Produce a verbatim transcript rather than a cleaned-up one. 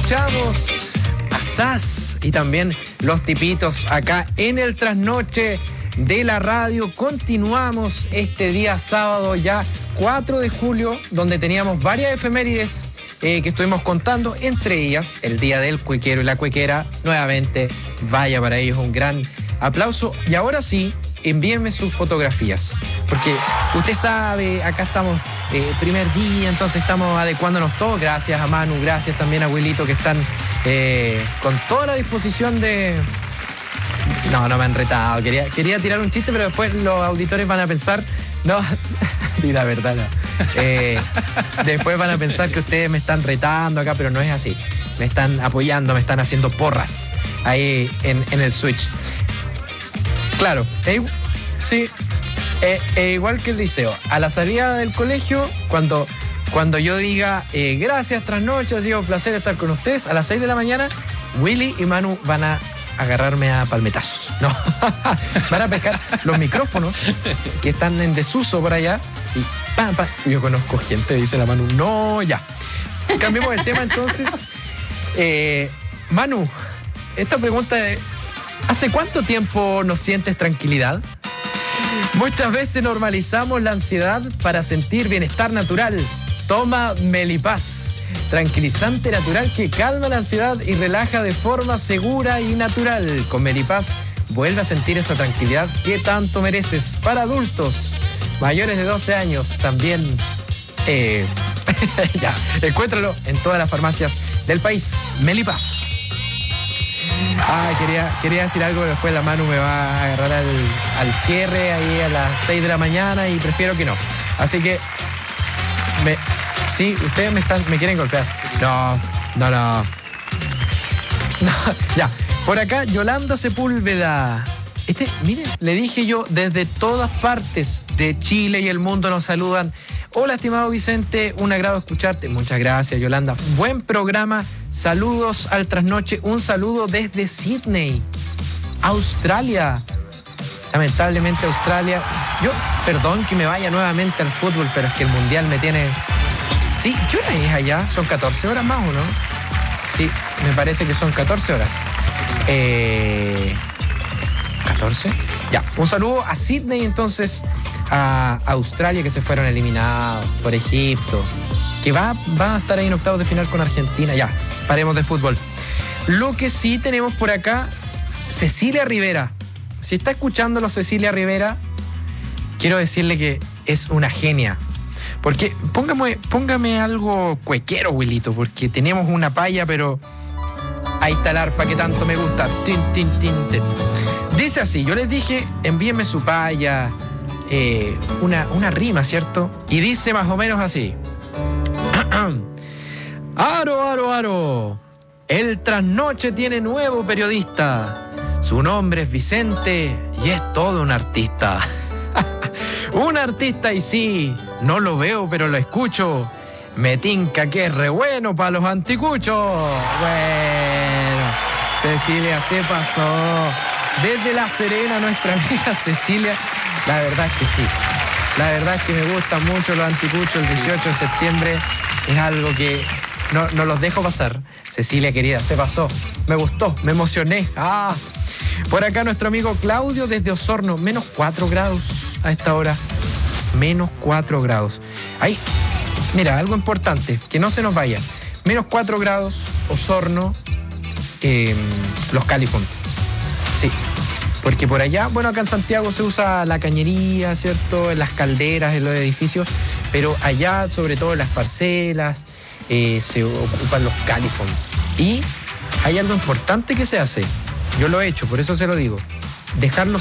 escuchamos a Sass y también Los Tipitos acá en el trasnoche de la radio. Continuamos este día sábado ya cuatro de julio, donde teníamos varias efemérides eh, que estuvimos contando, entre ellas el día del cuequero y la cuequera. Nuevamente, vaya para ellos un gran aplauso. Y ahora sí, envíenme sus fotografías, porque usted sabe, acá estamos eh, primer día, entonces estamos adecuándonos todos. Gracias a Manu, gracias también a Wilito, que están eh, con toda la disposición de... No, no me han retado, quería, quería tirar un chiste, pero después los auditores van a pensar... No, y la verdad no. Eh, después van a pensar que ustedes me están retando acá, pero no es así. Me están apoyando, me están haciendo porras ahí en, en el Switch. Claro, eh, sí, eh, eh, igual que el liceo. A la salida del colegio, cuando, cuando yo diga eh, gracias, trasnoche, ha sido un placer estar con ustedes, a las seis de la mañana, Willy y Manu van a agarrarme a palmetazos. No, van a pescar los micrófonos que están en desuso por allá y pam, pam. Yo conozco gente, dice la Manu. No, ya. Cambiemos el tema entonces. Eh, Manu, esta pregunta es: ¿hace cuánto tiempo no sientes tranquilidad? Muchas veces normalizamos la ansiedad para sentir bienestar natural. Toma Melipaz, tranquilizante natural que calma la ansiedad y relaja de forma segura y natural. Con Melipaz vuelve a sentir esa tranquilidad que tanto mereces. Para adultos mayores de doce años también. Eh, ya, encuéntralo en todas las farmacias del país. Melipaz. Ah, quería, quería decir algo, pero después la Manu me va a agarrar al, al cierre ahí a las seis de la mañana y prefiero que no. Así que, me, sí, ustedes me, están, me quieren golpear. No, no, no. No, ya. Por acá, Yolanda Sepúlveda. Este, mire, le dije yo, desde todas partes de Chile y el mundo nos saludan. Hola, estimado Vicente, un agrado escucharte. Muchas gracias, Yolanda. Buen programa. Saludos al trasnoche. Un saludo desde Sydney, Australia. Lamentablemente Australia. Yo, perdón que me vaya nuevamente al fútbol, pero es que el mundial me tiene... Sí, ¿qué hora es allá? ¿Son catorce horas más o no? Sí, me parece que son catorce horas. Eh... ¿catorce? Ya, un saludo a Sydney, entonces, a Australia, que se fueron eliminados por Egipto, que va, va a estar ahí en octavos de final con Argentina. Ya, paremos de fútbol. Lo que sí tenemos por acá, Cecilia Rivera. Si está escuchándolo Cecilia Rivera, quiero decirle que es una genia. Porque póngame, póngame algo cuequero, Wilito, porque tenemos una paya, pero ahí está el arpa que tanto me gusta. Tin, tin, tin, tin. Dice así, yo les dije, envíenme su paya, eh, una, una rima, ¿cierto? Y dice más o menos así. Aro, aro, aro. El trasnoche tiene nuevo periodista. Su nombre es Vicente y es todo un artista. Un artista y sí, no lo veo pero lo escucho. Me tinca que es re bueno para los anticuchos. Bueno, Cecilia se pasó. Desde La Serena, nuestra amiga Cecilia, la verdad es que sí. La verdad es que me gustan mucho los anticuchos. El dieciocho de septiembre es algo que no, no los dejo pasar. Cecilia, querida, se pasó. Me gustó, me emocioné. Ah. Por acá nuestro amigo Claudio desde Osorno. Menos cuatro grados a esta hora. Menos cuatro grados. Ahí, mira, algo importante, que no se nos vaya. Menos cuatro grados, Osorno, eh, Los Califón. Sí, porque por allá, bueno, acá en Santiago se usa la cañería, ¿cierto? En las calderas, en los edificios, pero allá, sobre todo en las parcelas, eh, se ocupan los califón. Y hay algo importante que se hace, yo lo he hecho, por eso se lo digo, dejarlos